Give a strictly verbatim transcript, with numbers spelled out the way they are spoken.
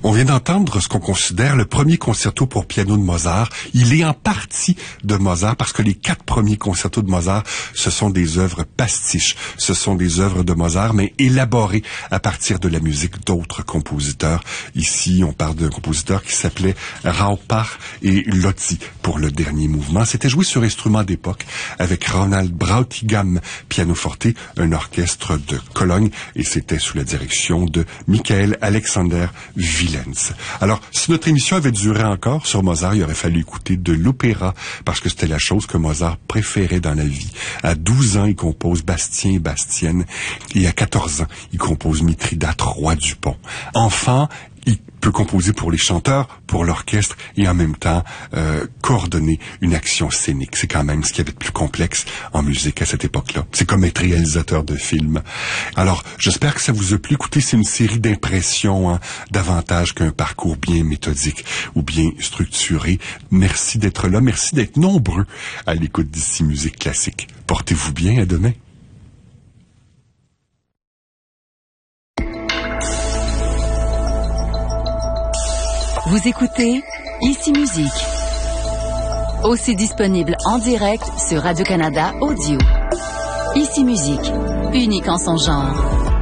On vient d'entendre ce qu'on considère le premier concerto pour piano de Mozart. Il est en partie de Mozart parce que les quatre premiers concertos de Mozart, ce sont des œuvres pastiches. Ce sont des œuvres de Mozart, mais élaborées à partir de la musique d'autres compositeurs. Ici, on parle d'un compositeur qui s'appelait Rauppach et Lotti pour le dernier mouvement. C'était joué sur instrument d'époque avec Ronald Brautigam, pianoforte, un orchestre de Cologne, et c'était sous la direction de Michael Alexander Wielenz. Alors, si notre émission avait duré encore sur Mozart, il aurait fallu écouter de l'opéra, parce que c'était la chose que Mozart préférait dans la vie. À douze ans, il compose Bastien et Bastienne, et à quatorze ans, il compose Mithridate, roi du pont. Enfant, il peut composer pour les chanteurs, pour l'orchestre, et en même temps euh, coordonner une action scénique. C'est quand même ce qu'il y avait de plus complexe en musique à cette époque-là. C'est comme être réalisateur de films. Alors, j'espère que ça vous a plu. Écoutez, c'est une série d'impressions, hein, davantage qu'un parcours bien méthodique ou bien structuré. Merci d'être là. Merci d'être nombreux à l'écoute d'Ici Musique Classique. Portez-vous bien. À demain. Vous écoutez Ici Musique, aussi disponible en direct sur Radio-Canada Audio. Ici Musique, unique en son genre.